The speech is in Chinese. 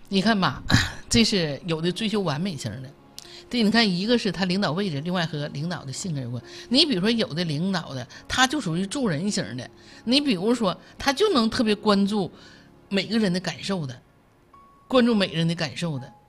你看吧，这是有的追求完美型的。对，你看，一个是他领导位置，另外和领导的性格有关。你比如说，有的领导的他就属于助人型的，你比如说，他就能特别关注每个人的感受的，关注每个人的感受的。